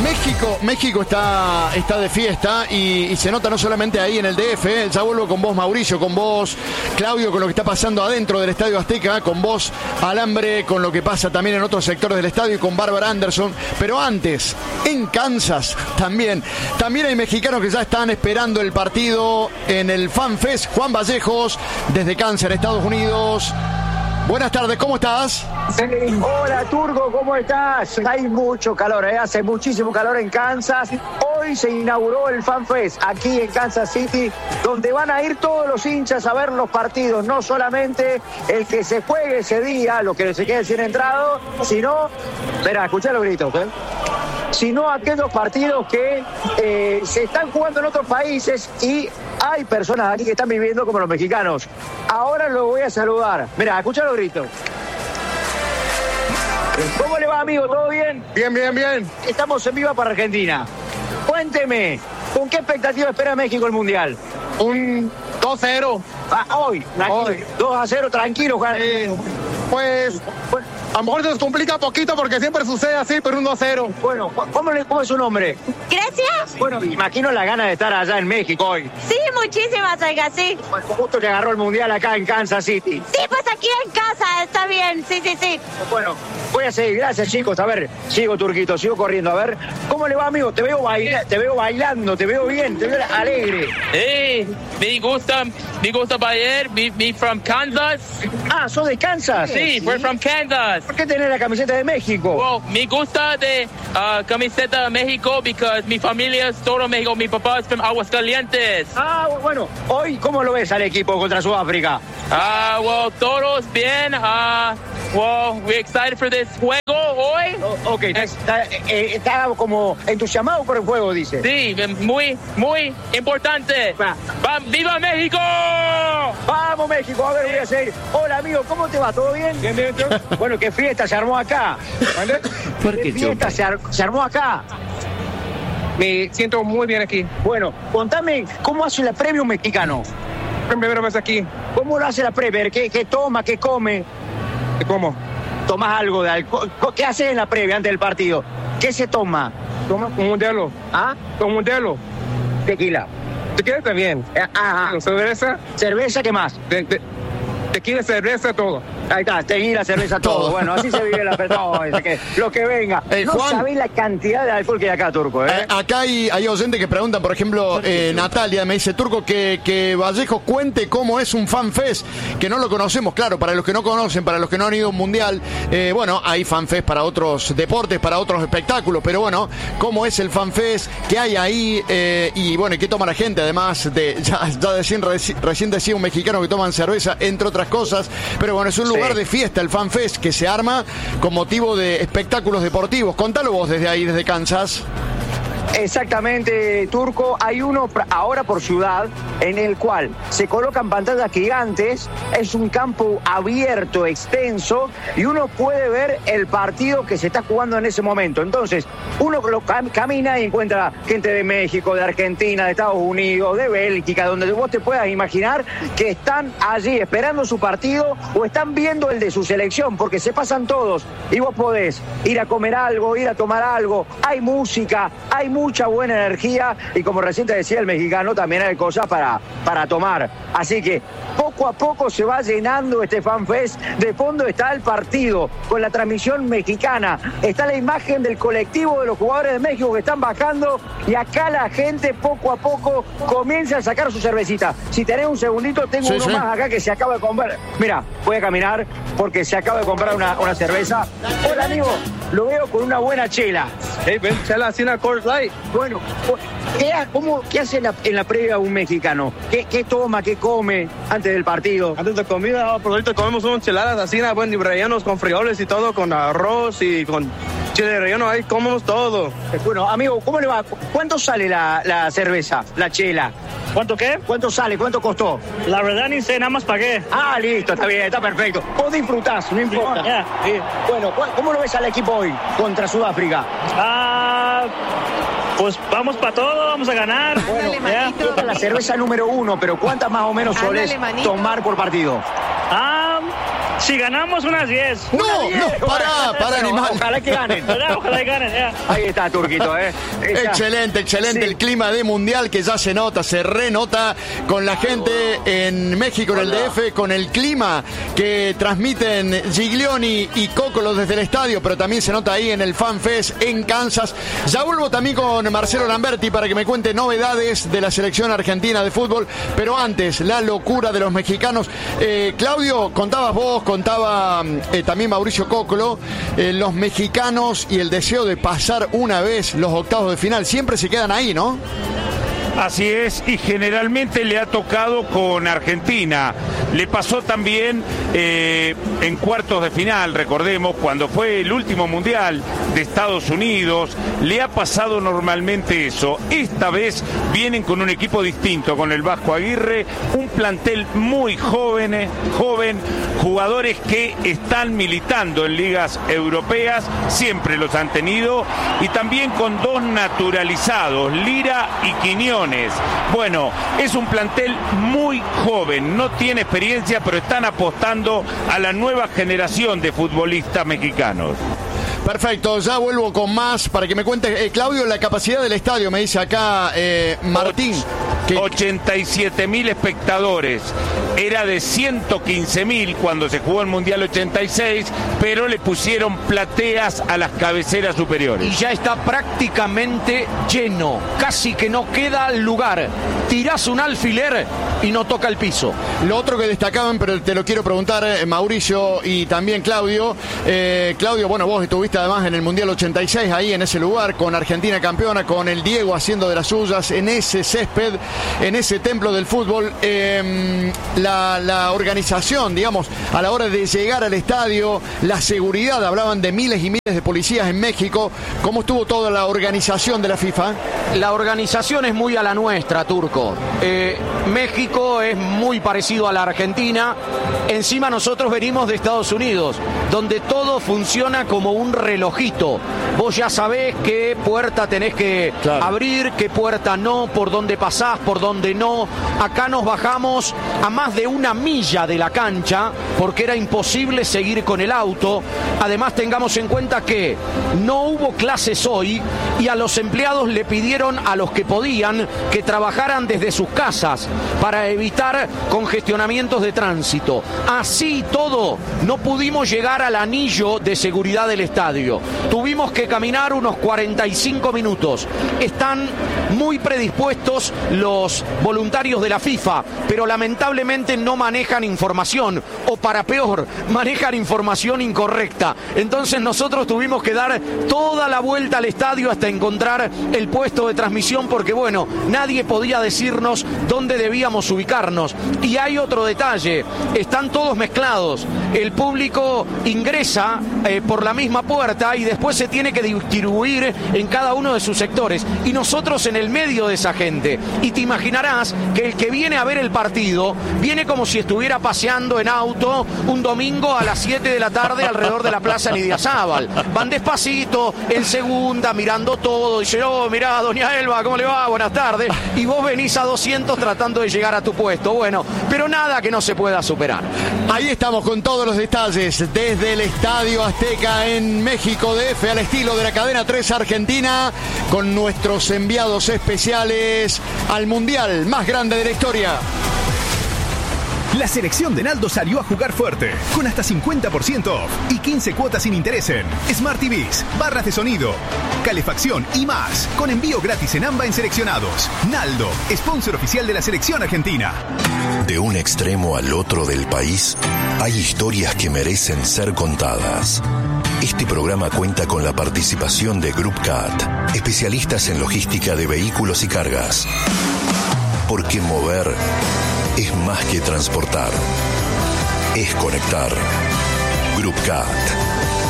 México está de fiesta y se nota no solamente ahí en el DF, ya vuelvo con vos, Mauricio, con vos, Claudio, con lo que está pasando adentro del Estadio Azteca, con vos, Alambre, con lo que pasa también en otros sectores del estadio y con Bárbara Anderson. Pero antes, en Kansas también hay mexicanos que ya están esperando el partido en el Fan Fest. Juan Vallejos, desde Kansas, en Estados Unidos. Buenas tardes, ¿cómo estás? Hola, Turco, ¿cómo estás? Hay mucho calor, hace muchísimo calor en Kansas. Hoy se inauguró el Fan Fest aquí en Kansas City, donde van a ir todos los hinchas a ver los partidos, no solamente el que se juegue ese día, los que se queden sin entrado, sino, verá, escuchá los gritos, sino aquellos partidos que se están jugando en otros países y hay personas aquí que están viviendo como los mexicanos. Ahora los voy a saludar. Mirá, escuchá los gritos. ¿Cómo le va, amigo? ¿Todo bien? Bien. Estamos en vivo para Argentina. Cuénteme, ¿con qué expectativa espera México el Mundial? Un 2-0. Hoy. 2-0, tranquilo, Juan. Pues a lo mejor se nos complica poquito porque siempre sucede así, pero un 2-0. Bueno, ¿cómo es su nombre? Gracias. Bueno, me imagino la gana de estar allá en México hoy. Sí, muchísimas, oiga, sí. Pues justo que agarró el Mundial acá en Kansas City. Sí, pues aquí en casa, está bien, sí. Bueno, voy a seguir, gracias, chicos. A ver, sigo, Turquito, sigo corriendo. A ver, ¿cómo le va, amigo? Te veo bailando, te veo bien, te veo alegre. Me gusta bailar, me from Kansas. Ah, ¿sos de Kansas? Sí, we're from Kansas. ¿Por qué tenés la camiseta de México? Well, me gusta de camiseta de México because mi familia es todo México. Mi papá es from Aguascalientes. Ah, bueno. Hoy, ¿cómo lo ves al equipo contra Sudáfrica? Well, todos bien. Well, we're excited for this juego hoy. Ok, está como entusiasmado por el juego, dice. Sí, muy importante. ¡Viva México! ¡Vamos, México! A ver, voy a seguir. Hola, amigo, ¿cómo te va? ¿Todo bien? Bien. Bueno, ¿qué fiesta se armó acá? ¿Qué fiesta se armó acá? Me siento muy bien aquí. Bueno, contame, ¿cómo hace la previa un mexicano? Primera vez aquí. ¿Cómo lo hace la previa? ¿Qué toma? ¿Qué come? ¿Cómo? ¿Tomás algo de alcohol? ¿Qué haces en la previa antes del partido? ¿Qué se toma? Toma un modelo. ¿Ah? Un modelo. Tequila. Tequila también. Ajá. Cerveza. ¿Cerveza? ¿Qué más? Tequila, cerveza, todo. Ahí está, tequila, cerveza, todo. Bueno, así se vive la persona. Lo que venga. No Juan, sabés la cantidad de alcohol que hay acá, Turco. Acá hay oyentes que preguntan, por ejemplo, Natalia me dice, Turco, que Vallejo cuente cómo es un Fan Fest, que no lo conocemos, claro, para los que no conocen, para los que no han ido a un mundial, bueno, hay Fan Fest para otros deportes, para otros espectáculos, pero bueno, cómo es el Fan Fest, qué hay ahí, y bueno, qué toma la gente, además de, recién decía un mexicano que toman cerveza, entre otras cosas, pero bueno, es un lugar de fiesta, el Fan Fest, que se arma con motivo de espectáculos deportivos. Contalo vos desde ahí, desde Kansas. Exactamente, Turco. Hay uno ahora por ciudad en el cual se colocan pantallas gigantes, es un campo abierto, extenso, y uno puede ver el partido que se está jugando en ese momento. Entonces, uno camina y encuentra gente de México, de Argentina, de Estados Unidos, de Bélgica, donde vos te puedas imaginar que están allí esperando su partido o están viendo el de su selección, porque se pasan todos y vos podés ir a comer algo, ir a tomar algo, hay música, hay mucha buena energía y, como recién te decía el mexicano, también hay cosas para tomar. Así que poco a poco se va llenando este Fan Fest. De fondo está el partido con la transmisión mexicana, está la imagen del colectivo de los jugadores de México que están bajando, y acá la gente poco a poco comienza a sacar su cervecita. Si tenés un segundito, tengo uno más acá que se acaba de comprar. Mira, voy a caminar porque se acaba de comprar una cerveza. Hola, amigo, lo veo con una buena chela. Chela así, una Coors Light. Bueno, ¿qué hace en la previa un mexicano? ¿Qué toma, qué come antes del partido? Antes de comida, por ahorita comemos unas cheladas así, rellenos con frijoles y todo, con arroz y con chile relleno, ahí comemos todo. Bueno, amigo, ¿cómo le va? ¿Cuánto sale la cerveza, la chela? ¿Cuánto qué? ¿Cuánto sale? ¿Cuánto costó? La verdad ni sé, nada más pagué. Ah, listo, está bien, está perfecto. Vos disfrutás, no importa. Sí. Bueno, ¿cómo lo ves al equipo hoy contra Sudáfrica? Pues vamos para todo, vamos a ganar. Bueno, esta es la cerveza número 1, pero ¿cuántas más o menos solés tomar por partido? Si ganamos unas 10. No, para animal. Ojalá que ganen. Ojalá que ganen, ya. Ahí está, Turquito, Excelente. Sí. El clima de mundial que ya se nota, se renota con la gente en México, en el DF, con el clima que transmiten Giglioni y Cocolo desde el estadio, pero también se nota ahí en el Fan Fest en Kansas. Ya vuelvo también con Marcelo Lamberti para que me cuente novedades de la selección argentina de fútbol, pero antes, la locura de los mexicanos. Claudio, contabas vos, contaba también Mauricio Cocolo, los mexicanos y el deseo de pasar una vez los octavos de final, siempre se quedan ahí, ¿no? Así es, y generalmente le ha tocado con Argentina. Le pasó también en cuartos de final, recordemos, cuando fue el último mundial de Estados Unidos, le ha pasado normalmente eso. Esta vez vienen con un equipo distinto, con el Vasco Aguirre, un plantel muy joven, jugadores que están militando en ligas europeas, siempre los han tenido, y también con dos naturalizados, Lira y Quiñones. Bueno, es un plantel muy joven, no tiene experiencia, pero están apostando a la nueva generación de futbolistas mexicanos. Perfecto, ya vuelvo con más para que me cuente, Claudio, la capacidad del estadio, me dice acá Martín. 87.000 espectadores. Era de 115.000 cuando se jugó el Mundial 86, pero le pusieron plateas a las cabeceras superiores. Y ya está prácticamente lleno, casi que no queda lugar. Tirás un alfiler y no toca el piso. Lo otro que destacaban, pero te lo quiero preguntar, Mauricio y también Claudio. Claudio, bueno, vos estuviste además en el Mundial 86, ahí en ese lugar, con Argentina campeona, con el Diego haciendo de las suyas, en ese césped, en ese templo del fútbol. La organización, digamos, a la hora de llegar al estadio, la seguridad, hablaban de miles y miles de policías en México. ¿Cómo estuvo toda la organización de la FIFA? La organización es muy a la nuestra, Turco. México es muy parecido a la Argentina. Encima nosotros venimos de Estados Unidos, donde todo funciona como un relojito. Vos ya sabés qué puerta tenés que abrir, qué puerta no, por dónde pasás, por dónde no. Acá nos bajamos a más de 1 milla de la cancha porque era imposible seguir con el auto. Además, tengamos en cuenta que no hubo clases hoy y a los empleados le pidieron a los que podían que trabajaran desde sus casas para evitar congestionamientos de tránsito. Así todo, no pudimos llegar al anillo de seguridad del estadio. Tuvimos que caminar unos 45 minutos. Están muy predispuestos los voluntarios de la FIFA, pero lamentablemente no manejan información, o para peor, manejan información incorrecta. Entonces nosotros tuvimos que dar toda la vuelta al estadio hasta encontrar el puesto de transmisión, porque bueno, nadie podía decirnos dónde debíamos ubicarnos. Y hay otro detalle, están todos mezclados. El público ingresa por la misma puerta y después se tiene que distribuir en cada uno de sus sectores. Y nosotros en el medio de esa gente. Y te imaginarás que el que viene a ver el partido viene como si estuviera paseando en auto un domingo a las 7 de la tarde alrededor de la Plaza Lidiazábal. Van despacito, en segunda, mirando todo. Dicen, oh, mirá, doña Elba, ¿cómo le va? Buenas tardes. Y vos venís a 200 tratando de llegar a tu puesto. Bueno, pero nada que no se pueda superar. Ahí estamos con todos los detalles desde el Estadio Azteca en México DF, al estilo de la cadena 3 Argentina, con nuestros enviados especiales al Mundial más grande de la historia. La selección de Naldo salió a jugar fuerte, con hasta 50% off y 15 cuotas sin interés en Smart TVs, barras de sonido, calefacción y más, con envío gratis en AMBA en seleccionados. Naldo, sponsor oficial de la selección argentina. De un extremo al otro del país, hay historias que merecen ser contadas. Este programa cuenta con la participación de Group CAT, especialistas en logística de vehículos y cargas. Porque mover es más que transportar, es conectar. Group CAT,